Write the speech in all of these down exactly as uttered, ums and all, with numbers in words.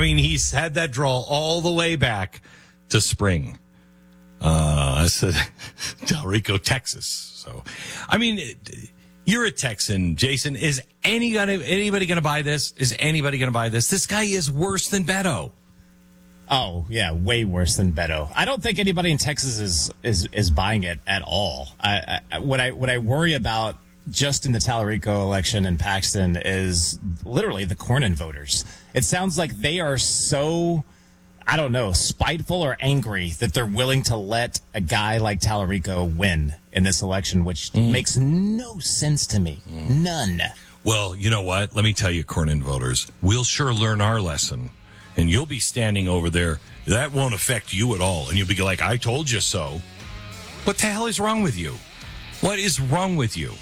mean, he's had that draw all the way back to spring. Uh, I said, Del Rico, Texas. So, I mean, you're a Texan, Jason. Is any gonna, anybody going to buy this? Is anybody going to buy this? This guy is worse than Beto. Oh, yeah, way worse than Beto. I don't think anybody in Texas is is, is buying it at all. I, I, what I what I worry about just in the Tallarico election in Paxton is literally the Cornyn voters. It sounds like they are so, I don't know, spiteful or angry that they're willing to let a guy like Tallarico win in this election, which mm. makes no sense to me. Mm. None. Well, you know what? Let me tell you, Cornyn voters, we'll sure learn our lesson. And you'll be standing over there. That won't affect you at all. And you'll be like, I told you so. What the hell is wrong with you? What is wrong with you?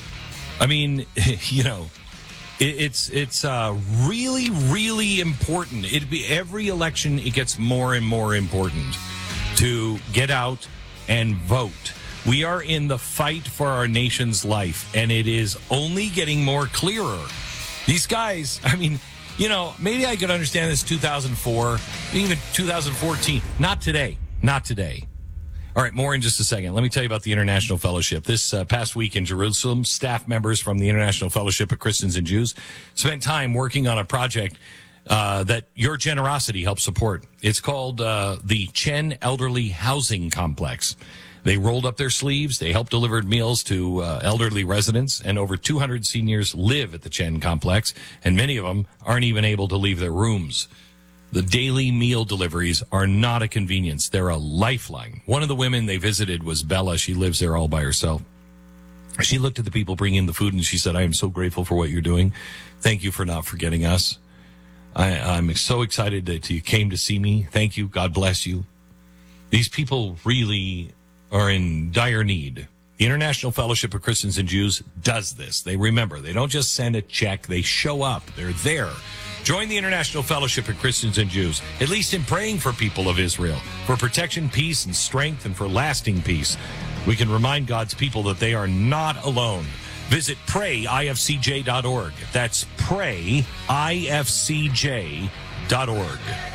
I mean, you know, it, it's it's uh, really, really important. It'd be every election, it gets more and more important to get out and vote. We are in the fight for our nation's life, and it is only getting more clearer. These guys, I mean, you know, maybe I could understand this two thousand four, even two thousand fourteen. Not today. Not today. All right, more in just a second. Let me tell you about the International Fellowship. This uh, past week in Jerusalem, staff members from the International Fellowship of Christians and Jews spent time working on a project uh, that your generosity helps support. It's called uh, the Chen Elderly Housing Complex. They rolled up their sleeves. They helped deliver meals to uh, elderly residents, and over two hundred seniors live at the Chen complex, and many of them aren't even able to leave their rooms. The daily meal deliveries are not a convenience. They're a lifeline. One of the women they visited was Bella. She lives there all by herself. She looked at the people bringing the food, and she said, I am so grateful for what you're doing. Thank you for not forgetting us. I, I'm so excited that you came to see me. Thank you. God bless you. These people really are in dire need. The International Fellowship of Christians and Jews does this. They remember. They don't just send a check. They show up. They're there. Join the International Fellowship of Christians and Jews, at least in praying for people of Israel, for protection, peace, and strength, and for lasting peace. We can remind God's people that they are not alone. Visit pray I F C J dot org. That's pray I F C J dot org.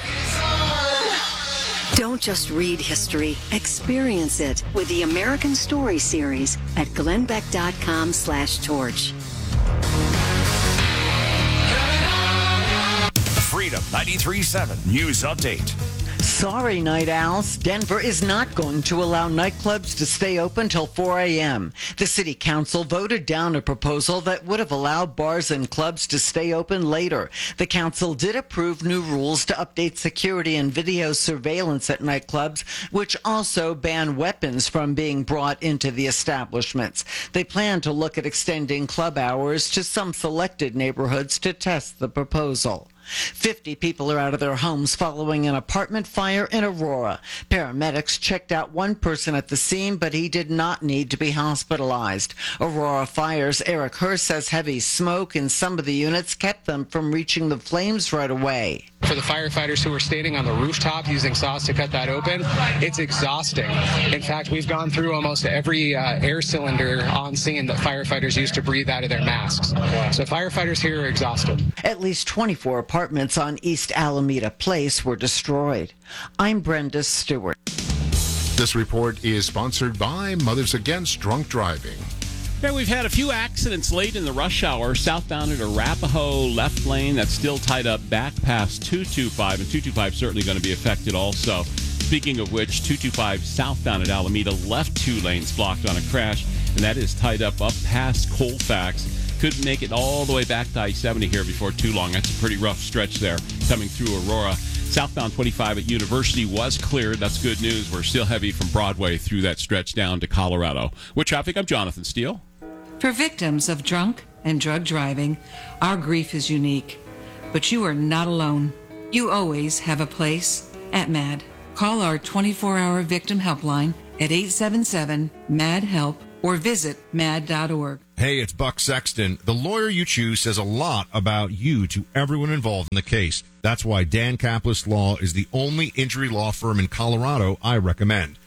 Don't just read history, experience it with the American Story Series at glenbeck.com slash torch. Freedom ninety-three point seven News Update. Sorry, night owls. Denver is not going to allow nightclubs to stay open till four a.m. The city council voted down a proposal that would have allowed bars and clubs to stay open later. The council did approve new rules to update security and video surveillance at nightclubs, which also ban weapons from being brought into the establishments. They plan to look at extending club hours to some selected neighborhoods to test the proposal. fifty people are out of their homes following an apartment fire in Aurora. Paramedics checked out one person at the scene, but he did not need to be hospitalized. Aurora Fire's Eric Hurst says heavy smoke in some of the units kept them from reaching the flames right away. For the firefighters who were standing on the rooftop using saws to cut that open, it's exhausting. In fact, we've gone through almost every uh, air cylinder on scene that firefighters use to breathe out of their masks. So firefighters here are exhausted. At least twenty-four apartments on East Alameda Place were destroyed. I'm Brenda Stewart. This report is sponsored by Mothers Against Drunk Driving. Yeah, we've had a few accidents late in the rush hour. Southbound at Arapahoe, left lane, that's still tied up back past two twenty-five, and two twenty-five certainly going to be affected also. Speaking of which, two twenty-five southbound at Alameda, left two lanes blocked on a crash, and that is tied up up past Colfax. Couldn't make it all the way back to I seventy here before too long. That's a pretty rough stretch there coming through Aurora. Southbound twenty-five at University was cleared. That's good news. We're still heavy from Broadway through that stretch down to Colorado. With traffic, I'm Jonathan Steele. For victims of drunk and drug driving, our grief is unique. But you are not alone. You always have a place at MAD. Call our twenty-four hour victim helpline at eight seven seven, M A D, HELP or visit mad dot org. Hey, it's Buck Sexton. The lawyer you choose says a lot about you to everyone involved in the case. That's why Dan Kaplis Law is the only injury law firm in Colorado I recommend.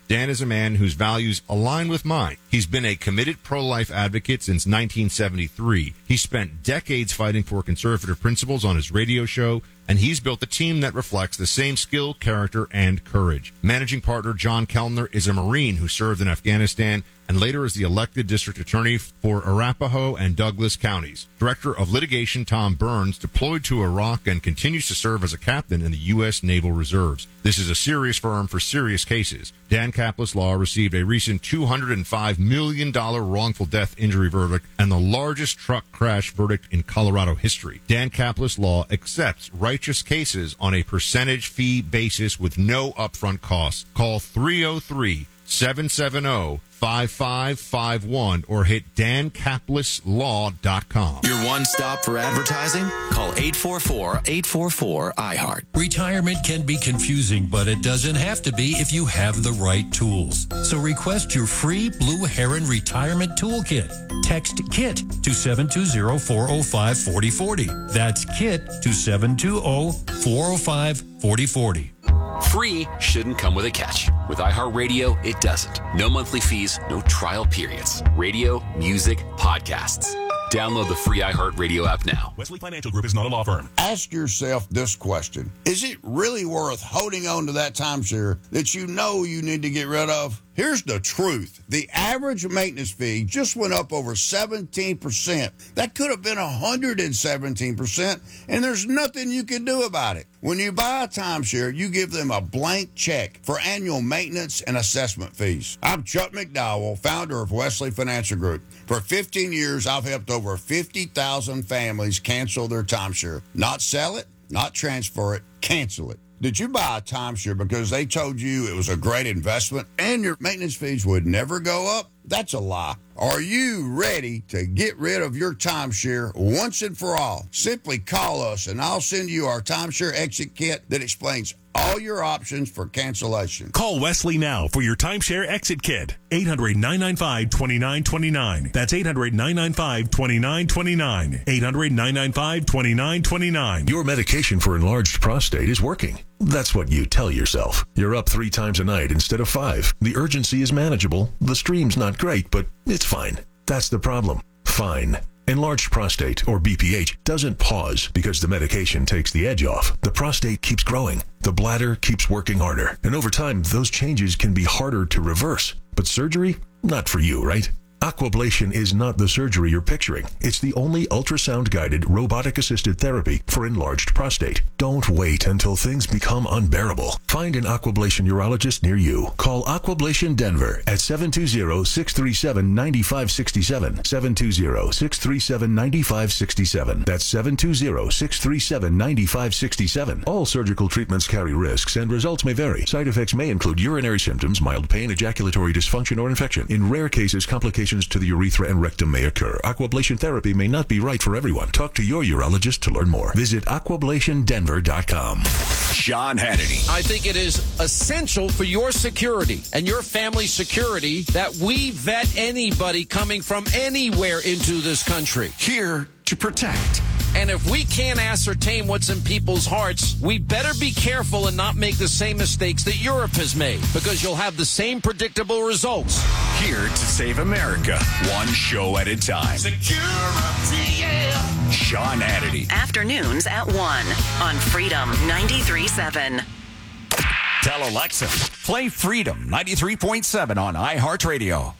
Dan is a man whose values align with mine. He's been a committed pro-life advocate since nineteen seventy-three. He spent decades fighting for conservative principles on his radio show, and he's built a team that reflects the same skill, character, and courage. Managing partner John Kellner is a Marine who served in Afghanistan and later as the elected district attorney for Arapahoe and Douglas counties. Director of litigation Tom Burns deployed to Iraq and continues to serve as a captain in the U S Naval Reserves. This is a serious firm for serious cases. Dan Kaplis Law received a recent two hundred five million dollars wrongful death injury verdict and the largest truck crash verdict in Colorado history. Dan Kaplis Law accepts righteous cases on a percentage fee basis with no upfront costs. Call three oh three, seven seven zero, five five five one or hit dan kaplis law dot com. Your one stop for advertising? Call eight four four, eight four four, I heart. Retirement can be confusing, but it doesn't have to be if you have the right tools. So request your free Blue Heron Retirement Toolkit. Text KIT to seven two zero, four oh five, four oh four oh. That's KIT to seven two zero, four oh five, four oh four oh. Free shouldn't come with a catch. With iHeartRadio, it doesn't. No monthly fees, no trial periods. Radio, music, podcasts. Download the free iHeartRadio app now. Wesley Financial Group is not a law firm. Ask yourself this question. Is it really worth holding on to that timeshare that you know you need to get rid of? Here's the truth. The average maintenance fee just went up over seventeen percent. That could have been one hundred seventeen percent, and there's nothing you can do about it. When you buy a timeshare, you give them a blank check for annual maintenance and assessment fees. I'm Chuck McDowell, founder of Wesley Financial Group. For fifteen years, I've helped over fifty thousand families cancel their timeshare. Not sell it, not transfer it, cancel it. Did you buy a timeshare because they told you it was a great investment and your maintenance fees would never go up? That's a lie. Are you ready to get rid of your timeshare once and for all? Simply call us and I'll send you our timeshare exit kit that explains all your options for cancellation. Call Wesley now for your timeshare exit kit. eight hundred, nine nine five, two nine two nine. That's eight hundred, nine nine five, two nine two nine. eight hundred, nine nine five, two nine two nine. Your medication for enlarged prostate is working. That's what you tell yourself. You're up three times a night instead of five. The urgency is manageable. The stream's not great, but it's fine. That's the problem. Fine. Enlarged prostate, or B P H, doesn't pause because the medication takes the edge off. The prostate keeps growing. The bladder keeps working harder. And over time, those changes can be harder to reverse. But surgery? Not for you, right? Aquablation is not the surgery you're picturing. It's the only ultrasound-guided, robotic-assisted therapy for enlarged prostate. Don't wait until things become unbearable. Find an Aquablation urologist near you. Call Aquablation Denver at seven two zero, six three seven, nine five six seven, seven two zero, six three seven, nine five six seven. That's seven two zero, six three seven, nine five six seven. All surgical treatments carry risks and results may vary. Side effects may include urinary symptoms, mild pain, ejaculatory dysfunction, or infection. In rare cases, complications to the urethra and rectum may occur. Aquablation therapy may not be right for everyone. Talk to your urologist to learn more. Visit aquablation denver dot com. Sean Hannity. I think it is essential for your security and your family's security that we vet anybody coming from anywhere into this country. Here to protect. And if we can't ascertain what's in people's hearts, we better be careful and not make the same mistakes that Europe has made, because you'll have the same predictable results. Here to save America, one show at a time. Security, yeah. Sean Hannity. Afternoons at one on Freedom ninety-three point seven. Tell Alexa, play Freedom ninety-three point seven on iHeartRadio.